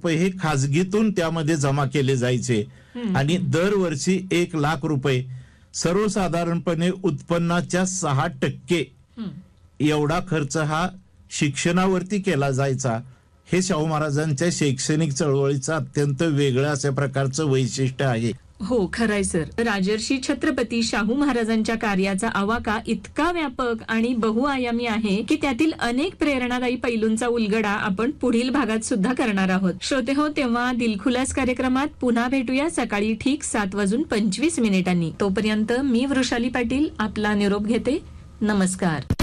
रुपये हे खाजगीतून त्यामध्ये जमा केले जायचे आणि दरवर्षी 1,00,000 रुपये सर्वसाधारणपणे उत्पन्नाच्या 6% एवढा खर्च हा शिक्षणावरती केला जायचा. हे शाहू महाराजांच्या शैक्षणिक चळवळीचं अत्यंत वेगळं अशा प्रकारचं वैशिष्ट्य आहे. हो, खरंय सर. राजर्षी छत्रपती शाहू महाराजांच्या कार्याचा आवाका इतका व्यापक आणि बहुआयामी आहे की त्यातील अनेक प्रेरणादायी पैलूंचा उलगडा आपण पुढील भागात सुद्धा करणार आहोत. श्रोते हो, तेव्हा दिलखुलास कार्यक्रमात पुन्हा भेटूया सकाळी ठीक 7:25 तोपर्यंत मी वृषाली पाटील आपला निरोप घेते. नमस्कार.